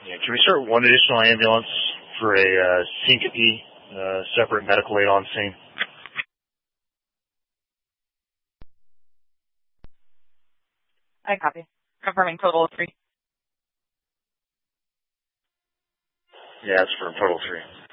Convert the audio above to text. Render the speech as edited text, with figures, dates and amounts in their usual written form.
Yeah, can we start one additional ambulance for a syncope, separate medical aid on scene? I copy. Confirming total of 3. Yeah, that's for total 3.